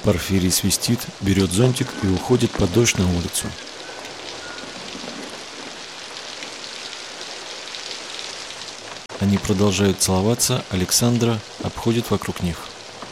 Порфирий свистит, берет зонтик и уходит под дождь на улицу. Они продолжают целоваться, Александра обходит вокруг них.